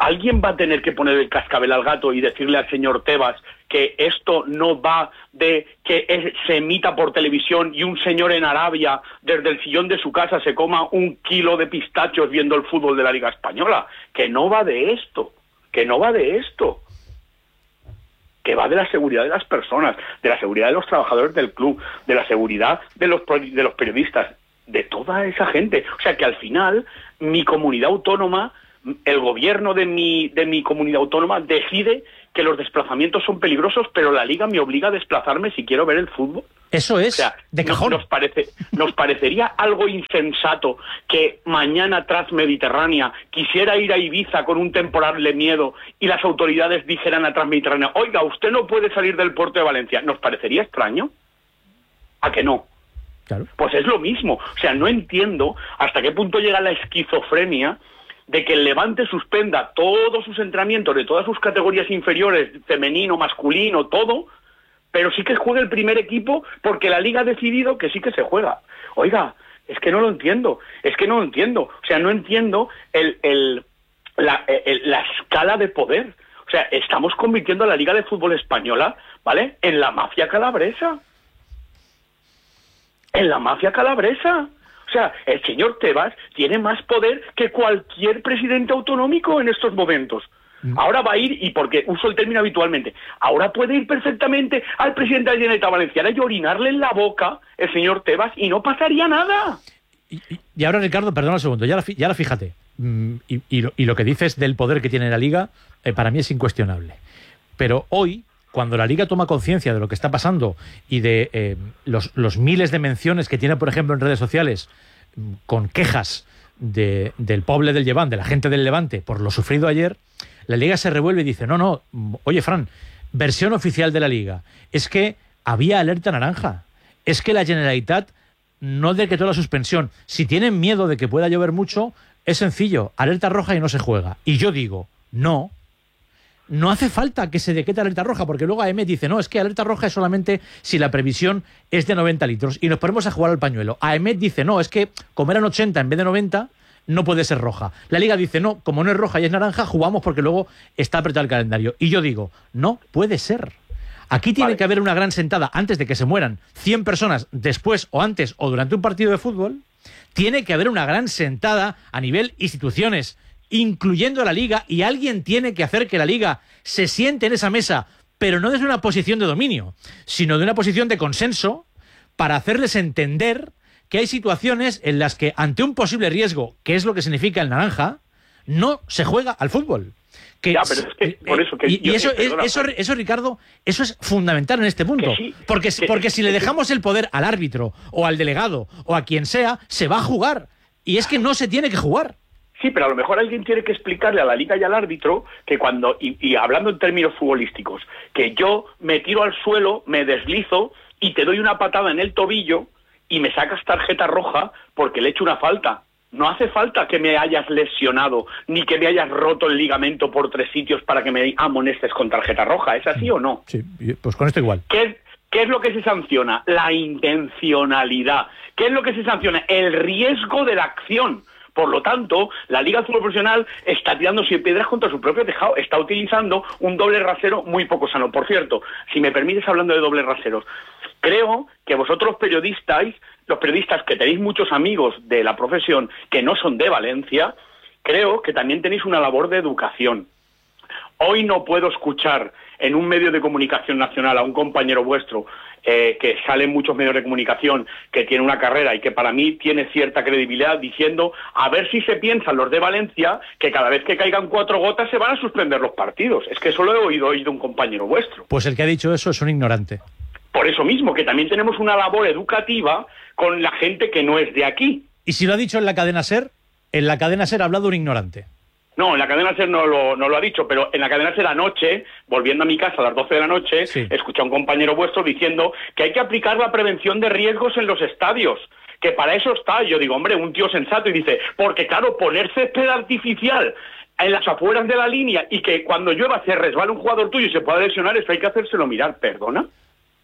Alguien va a tener que poner el cascabel al gato y decirle al señor Tebas que esto no va de que es, se emita por televisión y un señor en Arabia desde el sillón de su casa se coma un kilo de pistachos viendo el fútbol de la Liga Española. Que no va de esto, que no va de esto. Que va de la seguridad de las personas, de la seguridad de los trabajadores del club, de la seguridad de los, de los periodistas, de toda esa gente. O sea que al final mi comunidad autónoma, el gobierno de mi, de mi comunidad autónoma decide que los desplazamientos son peligrosos, pero la Liga me obliga a desplazarme si quiero ver el fútbol. Eso es, o sea, de cajón. Nos, parece, nos parecería algo insensato que mañana Transmediterránea quisiera ir a Ibiza con un temporal de miedo y las autoridades dijeran a Transmediterránea, oiga, usted no puede salir del puerto de Valencia. ¿Nos parecería extraño? ¿A que no? Claro. Pues es lo mismo. O sea, no entiendo hasta qué punto llega la esquizofrenia de que el Levante suspenda todos sus entrenamientos de todas sus categorías inferiores, femenino, masculino, todo, pero sí que juegue el primer equipo porque la Liga ha decidido que sí que se juega. Oiga, es que no lo entiendo, es que no lo entiendo. O sea, no entiendo el, el, la, el, la escala de poder. O sea, estamos convirtiendo a la Liga de Fútbol Española, ¿vale?, en la mafia calabresa. En la mafia calabresa. O sea, el señor Tebas tiene más poder que cualquier presidente autonómico en estos momentos. Ahora va a ir, y porque uso el término habitualmente, ahora puede ir perfectamente al presidente de la Generalitat Valenciana y orinarle en la boca el señor Tebas y no pasaría nada. Y, y ahora, Ricardo, perdona un segundo, ya ahora, ya ahora fíjate, mm, y, y, lo, y lo que dices del poder que tiene la Liga, eh, para mí es incuestionable. Pero hoy, cuando la Liga toma conciencia de lo que está pasando y de eh, los, los miles de menciones que tiene, por ejemplo, en redes sociales, con quejas de, del pueblo del Levante, de la gente del Levante, por lo sufrido ayer, la Liga se revuelve y dice, no, no, oye, Fran, versión oficial de la Liga, es que había alerta naranja, es que la Generalitat no decretó la suspensión. Si tienen miedo de que pueda llover mucho, es sencillo, alerta roja y no se juega. Y yo digo, no, no hace falta que se decrete alerta roja, porque luego A E M E dice, no, es que alerta roja es solamente si la previsión es de noventa litros y nos ponemos a jugar al pañuelo. A E M E dice, no, es que como eran ochenta en vez de noventa, no puede ser roja. La Liga dice, no, como no es roja y es naranja, jugamos porque luego está apretado el calendario. Y yo digo, no puede ser. Aquí tiene vale. que haber una gran sentada antes de que se mueran cien personas, después o antes o durante un partido de fútbol. Tiene que haber una gran sentada a nivel instituciones, incluyendo a la Liga, y alguien tiene que hacer que la Liga se siente en esa mesa, pero no desde una posición de dominio, sino de una posición de consenso, para hacerles entender que hay situaciones en las que, ante un posible riesgo, que es lo que significa el naranja, no se juega al fútbol. Que, ya, pero es que por eso que y, yo, y eso, eh, perdona, eso, eso, Ricardo, eso es fundamental en este punto. sí, porque que, porque si que, le dejamos el poder al árbitro, o al delegado, o a quien sea, se va a jugar. Y es que no se tiene que jugar. Sí, pero a lo mejor alguien tiene que explicarle a la Liga y al árbitro que cuando, y, y hablando en términos futbolísticos, que yo me tiro al suelo, me deslizo y te doy una patada en el tobillo y me sacas tarjeta roja porque le he hecho una falta. No hace falta que me hayas lesionado ni que me hayas roto el ligamento por tres sitios para que me amonestes con tarjeta roja. ¿Es así o no? Sí, pues con esto igual. ¿Qué es, qué es lo que se sanciona? La intencionalidad. ¿Qué es lo que se sanciona? El riesgo de la acción. Por lo tanto, la Liga de Fútbol Profesional está tirando cien piedras contra su propio tejado. Está utilizando un doble rasero muy poco sano. Por cierto, si me permites, hablando de dobles raseros, creo que vosotros periodistas, los periodistas que tenéis muchos amigos de la profesión que no son de Valencia, creo que también tenéis una labor de educación. Hoy no puedo escuchar en un medio de comunicación nacional a un compañero vuestro eh, que sale en muchos medios de comunicación, que tiene una carrera y que para mí tiene cierta credibilidad, diciendo a ver si se piensan los de Valencia que cada vez que caigan cuatro gotas se van a suspender los partidos. Es que eso lo he oído hoy de un compañero vuestro. Pues el que ha dicho eso es un ignorante. Por eso mismo, que también tenemos una labor educativa con la gente que no es de aquí. ¿Y si lo ha dicho en la cadena SER? En la cadena SER ha hablado un ignorante. No, en la cadena SER no lo, no lo ha dicho, pero en la cadena SER anoche, volviendo a mi casa a las doce de la noche, sí, escuché a un compañero vuestro diciendo que hay que aplicar la prevención de riesgos en los estadios, que para eso está. Yo digo, hombre, un tío sensato, y dice, porque claro, poner césped artificial en las afueras de la línea y que cuando llueva se resbale un jugador tuyo y se pueda lesionar, eso hay que hacérselo mirar. ¿Perdona?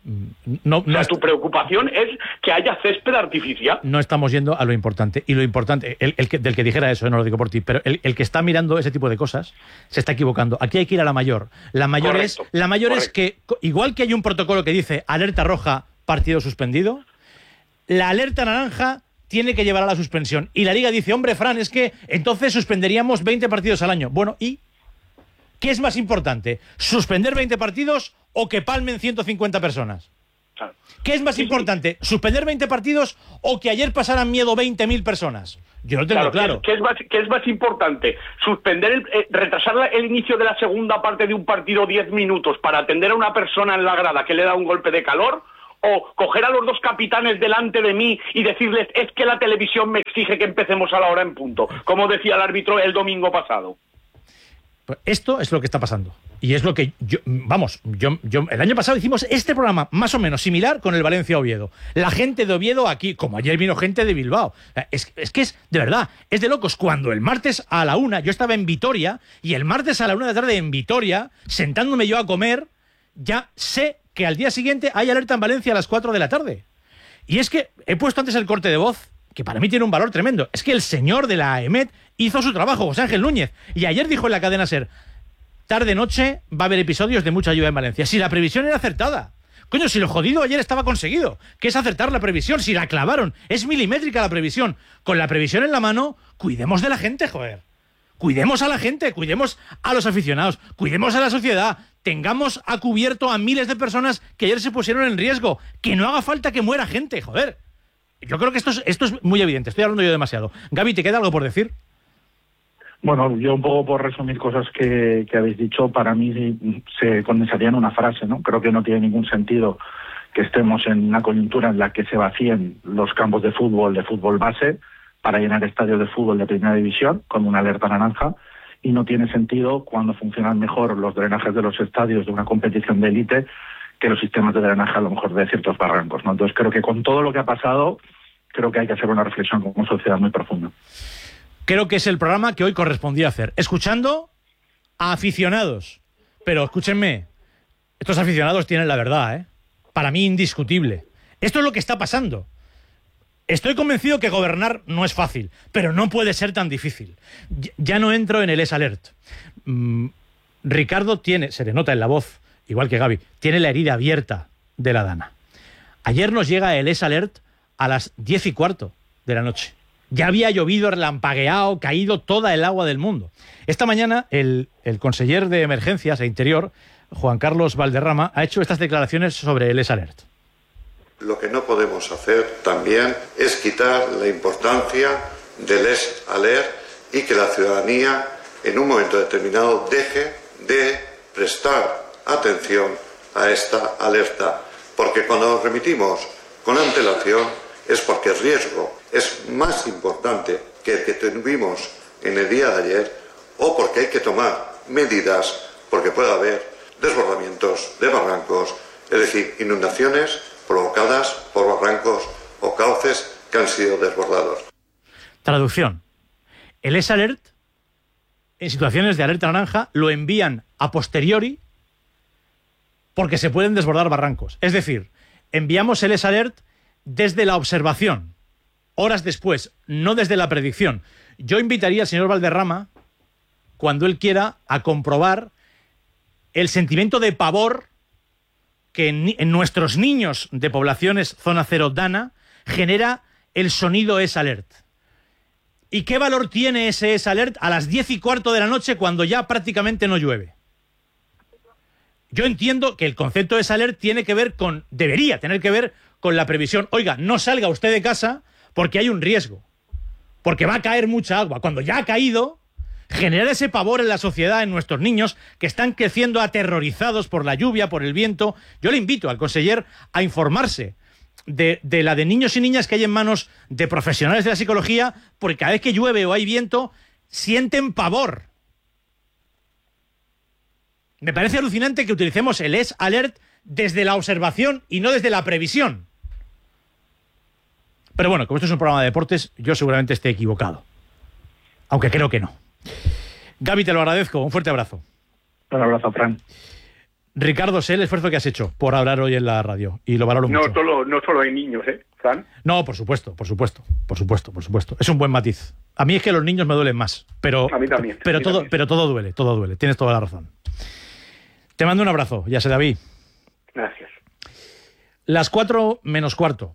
No, o sea, no tu preocupación es que haya césped artificial. No estamos yendo a lo importante. Y lo importante, el, el que, del que dijera eso, no lo digo por ti, pero el, el que está mirando ese tipo de cosas se está equivocando. Aquí hay que ir a la mayor. La mayor Correcto, es, la mayor correcto. es que, igual que hay un protocolo que dice alerta roja, partido suspendido, la alerta naranja tiene que llevar a la suspensión. Y la Liga dice, hombre, Fran, es que entonces suspenderíamos veinte partidos al año. Bueno, ¿y qué es más importante? ¿Suspender veinte partidos o que palmen ciento cincuenta personas? Claro. ¿Qué es más importante? ¿Suspender veinte partidos o que ayer pasaran miedo veinte mil personas? Yo lo tengo claro. ¿Qué, qué es más, ¿Qué es más importante? ¿Suspender, el, eh, retrasar la- el inicio de la segunda parte de un partido diez minutos para atender a una persona en la grada que le da un golpe de calor? ¿O coger a los dos capitanes delante de mí y decirles, es que la televisión me exige que empecemos a la hora en punto? Como decía el árbitro el domingo pasado. Pues esto es lo que está pasando. Y es lo que yo, vamos, yo, yo el año pasado hicimos este programa más o menos similar con el Valencia Oviedo. La gente de Oviedo aquí, como ayer vino gente de Bilbao. Es, es que es, de verdad, es de locos. Cuando el martes a la una, yo estaba en Vitoria, y el martes a la una de la tarde en Vitoria, sentándome yo a comer, ya sé que al día siguiente hay alerta en Valencia a las cuatro de la tarde. Y es que he puesto antes el corte de voz, que para mí tiene un valor tremendo. Es que el señor de la A E M E T hizo su trabajo, José Ángel Núñez. Y ayer dijo en la cadena SER, tarde-noche va a haber episodios de mucha lluvia en Valencia. Si la previsión era acertada. Coño, si lo jodido ayer estaba conseguido, que es acertar la previsión. Si la clavaron, es milimétrica la previsión. Con la previsión en la mano, cuidemos de la gente, joder. Cuidemos a la gente, cuidemos a los aficionados, cuidemos a la sociedad. Tengamos a cubierto a miles de personas que ayer se pusieron en riesgo. Que no haga falta que muera gente, joder. Yo creo que esto es, esto es muy evidente. Estoy hablando yo demasiado. Gaby, ¿te queda algo por decir? Bueno, yo un poco por resumir cosas que, que habéis dicho, para mí se condensaría en una frase, ¿no? Creo que no tiene ningún sentido que estemos en una coyuntura en la que se vacíen los campos de fútbol, de fútbol base, para llenar estadios de fútbol de primera división, con una alerta naranja, y no tiene sentido cuando funcionan mejor los drenajes de los estadios de una competición de élite que los sistemas de drenaje a lo mejor de ciertos barrancos, ¿no? Entonces creo que con todo lo que ha pasado, creo que hay que hacer una reflexión como sociedad muy profunda. Creo que es el programa que hoy correspondía hacer, escuchando a aficionados. Pero escúchenme, estos aficionados tienen la verdad, ¿eh? Para mí indiscutible. Esto es lo que está pasando. Estoy convencido que gobernar no es fácil, pero no puede ser tan difícil. Ya no entro en el Es Alert. Mm, Ricardo tiene, se le nota en la voz, igual que Gaby, tiene la herida abierta de la Dana. Ayer nos llega el Es Alert a las diez y cuarto de la noche. Ya había llovido, relampagueado, caído toda el agua del mundo. Esta mañana el, el conseller de Emergencias e Interior, Juan Carlos Valderrama, ha hecho estas declaraciones sobre el Es Alert. Lo que no podemos hacer también es quitar la importancia del Es Alert y que la ciudadanía en un momento determinado deje de prestar atención a esta alerta. Porque cuando nos remitimos con antelación es porque el riesgo es más importante que el que tuvimos en el día de ayer, o porque hay que tomar medidas porque puede haber desbordamientos de barrancos, es decir, inundaciones provocadas por barrancos o cauces que han sido desbordados. Traducción. El Es Alert, en situaciones de alerta naranja, lo envían a posteriori porque se pueden desbordar barrancos. Es decir, enviamos el Es Alert desde la observación, horas después, no desde la predicción. Yo invitaría al señor Valderrama, cuando él quiera, a comprobar el sentimiento de pavor que en, en nuestros niños de poblaciones zona cero Dana genera el sonido Es Alert. ¿Y qué valor tiene ese Es Alert a las diez y cuarto de la noche cuando ya prácticamente no llueve? Yo entiendo que el concepto Es Alert tiene que ver con, debería tener que ver con la previsión. Oiga, no salga usted de casa porque hay un riesgo, porque va a caer mucha agua. Cuando ya ha caído, generar ese pavor en la sociedad, en nuestros niños, que están creciendo aterrorizados por la lluvia, por el viento. Yo le invito al conseller a informarse de, de la de niños y niñas que hay en manos de profesionales de la psicología, porque cada vez que llueve o hay viento, sienten pavor. Me parece alucinante que utilicemos el Es Alert desde la observación y no desde la previsión. Pero bueno, como esto es un programa de deportes, yo seguramente esté equivocado. Aunque creo que no. Gaby, te lo agradezco. Un fuerte abrazo. Un abrazo, Fran. Ricardo, sé el esfuerzo que has hecho por hablar hoy en la radio y lo valoro No mucho. solo, no solo hay niños, ¿eh, Fran? No, por supuesto, por supuesto, por supuesto, por supuesto. Es un buen matiz. A mí es que los niños me duelen más, pero, A mí también. pero, a mí todo, también. pero todo duele, todo duele. Tienes toda la razón. Te mando un abrazo, ya sé, David. Gracias. Las cuatro menos cuarto.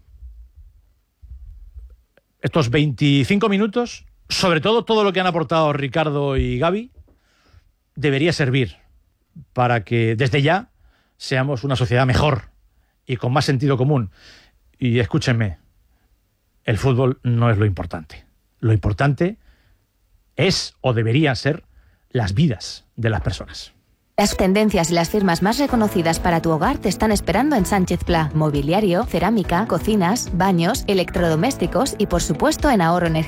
Estos veinticinco minutos, sobre todo todo lo que han aportado Ricardo y Gaby, debería servir para que desde ya seamos una sociedad mejor y con más sentido común. Y escúchenme, el fútbol no es lo importante. Lo importante es o deberían ser las vidas de las personas. Las tendencias y las firmas más reconocidas para tu hogar te están esperando en Sánchez Pla. Mobiliario, cerámica, cocinas, baños, electrodomésticos y por supuesto en ahorro energético.